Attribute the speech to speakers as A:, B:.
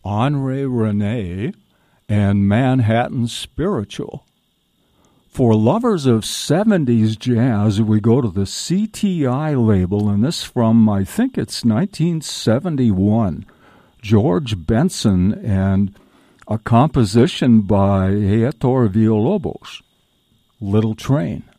A: Henri Rene, and Manhattan Spiritual. For lovers of 70s jazz, we go to the CTI label, and this from, I think it's 1971, George Benson, and a composition by Heitor Villalobos, Little Train.